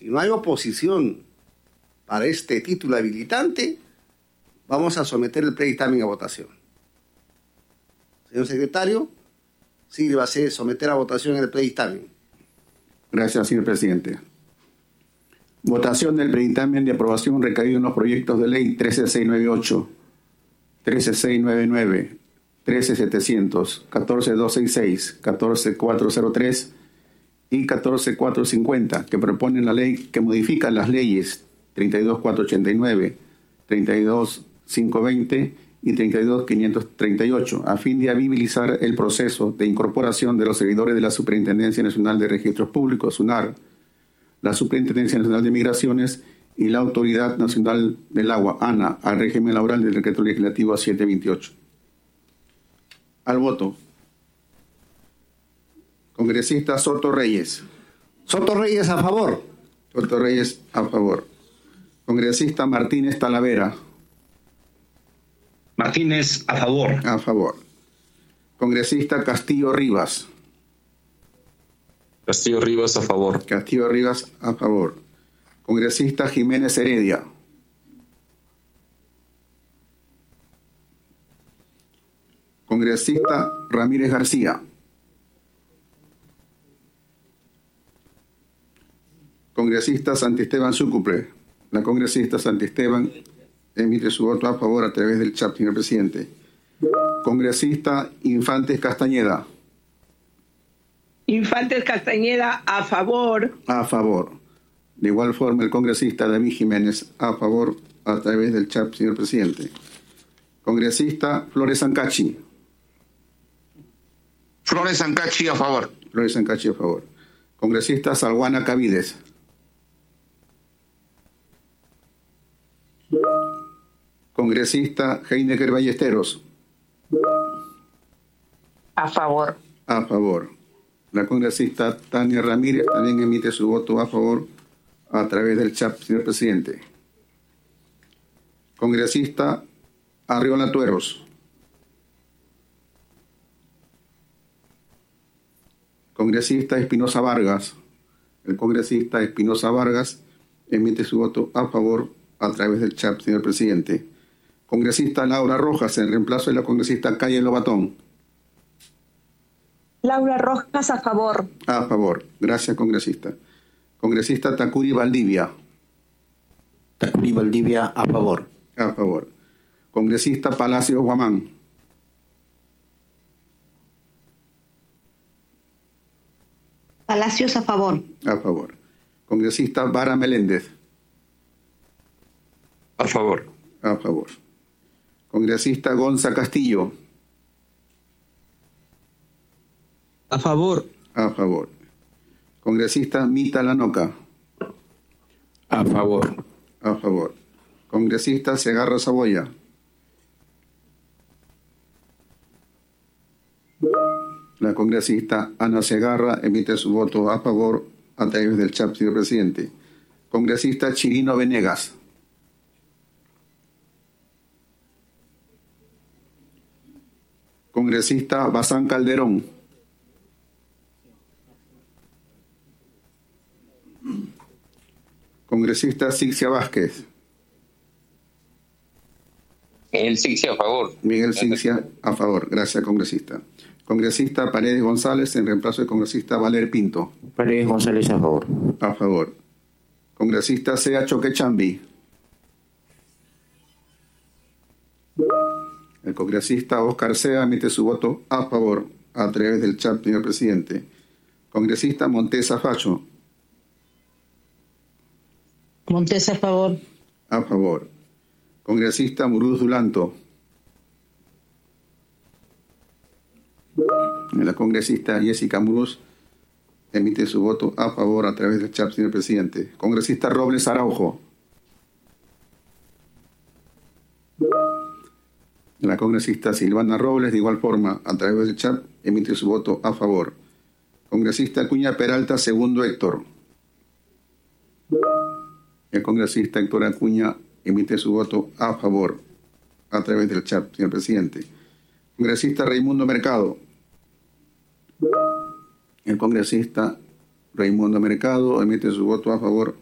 Si no hay oposición para este título habilitante, vamos a someter el predictamen a votación. Señor secretario, sírvase someter a votación el predictamen. Gracias, señor presidente. Votación del predictamen de aprobación recaído en los proyectos de ley 13698, 13699, 13700, 14266, 14403 y 14450, que proponen la ley que modifica las leyes 32489, 32520 y 32538, a fin de habilitar el proceso de incorporación de los servidores de la Superintendencia Nacional de Registros Públicos, SUNAR, la Superintendencia Nacional de Migraciones y la Autoridad Nacional del Agua, ANA, al régimen laboral del Decreto Legislativo 728. Al voto. Congresista Soto Reyes. Soto Reyes, a favor. Soto Reyes, a favor. Congresista Martínez Talavera. Martínez, a favor. A favor. Congresista Castillo Rivas. Castillo Rivas, a favor. Castillo Rivas, a favor. Congresista Jiménez Heredia. Congresista Ramírez García. Congresista Santisteban Sucupre. La congresista Santisteban emite su voto a favor a través del chat, señor presidente. Congresista Infantes Castañeda. Infantes Castañeda, a favor. A favor. De igual forma, el congresista David Jiménez, a favor a través del chat, señor presidente. Congresista Flores Sancachi. Flores Sancachi, a favor. Flores Sancachi, a favor. Congresista Salguana Cavides. Congresista Heinecker Ballesteros. A favor. A favor. La congresista Tania Ramírez también emite su voto a favor a través del chat, señor presidente. Congresista Arriola Tueros. Congresista Espinosa Vargas. El congresista Espinosa Vargas emite su voto a favor a través del chat, señor presidente. Congresista Laura Rojas, en reemplazo de la congresista Calle Lobatón. Laura Rojas, a favor. A favor. Gracias, congresista. Congresista Tacuri Valdivia. Tacuri Valdivia, a favor. A favor. Congresista Palacio Guamán. Palacios, a favor. A favor. Congresista Vara Meléndez. A favor. A favor. Congresista Gonza Castillo. A favor. A favor. Congresista Mita Lanoca. A favor. A favor. Congresista Segarra Saboya. La congresista Ana Segarra emite su voto a favor a través del chat, señor presidente. Congresista Chirino Venegas. Congresista Bazán Calderón. Congresista Sixia Vázquez. Miguel Sixia, a favor. Miguel Sixia, a favor. Gracias, congresista. Congresista Paredes González, en reemplazo del congresista Valer Pinto. Paredes González, a favor. A favor. Congresista Sea Choquechambi. El congresista Oscar Sea emite su voto a favor a través del chat, señor presidente. Congresista Montesa Facho. Montes, a favor. A favor. Congresista Muruz Dulanto. La congresista Jessica Muruz emite su voto a favor a través del chat, señor presidente. Congresista Robles Araujo. La congresista Silvana Robles, de igual forma, a través del chat, emite su voto a favor. Congresista Acuña Peralta, segundo Héctor. El congresista Héctor Acuña emite su voto a favor a través del chat, señor presidente. Congresista Raimundo Mercado. El congresista Raimundo Mercado emite su voto a favor